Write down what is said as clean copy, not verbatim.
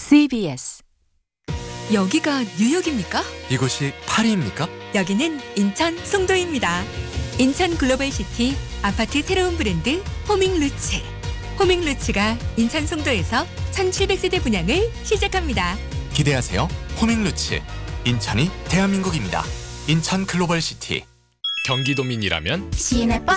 CBS. 여기가 뉴욕입니까? 이곳이 파리입니까? 여기는 인천 송도입니다. 인천 글로벌시티 아파트 새로운 브랜드 호밍루츠. 호밍루츠가 인천 송도에서 1700세대 분양을 시작합니다. 기대하세요. 호밍루츠. 인천이 대한민국입니다. 인천 글로벌시티. 경기도민이라면 시내 버스